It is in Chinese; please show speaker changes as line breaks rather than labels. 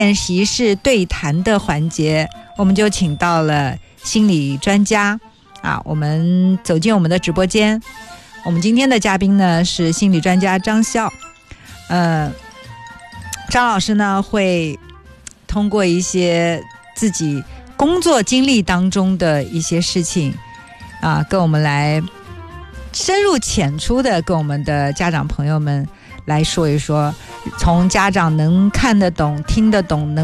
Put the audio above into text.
练习室对谈的环节，我们就请到了心理专家我们走进我们的直播间。我们今天的嘉宾呢是心理专家张笑。张老师呢会通过一些自己工作经历当中的一些事情跟我们来深入浅出的跟我们的家长朋友们来说一说，从家长能看得懂听得懂能